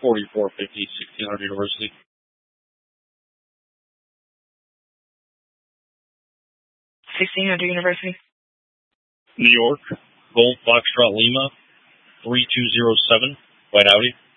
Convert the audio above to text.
4450 1600 University. University. New York, Gold Foxtrot Lima, 3207, White Audi.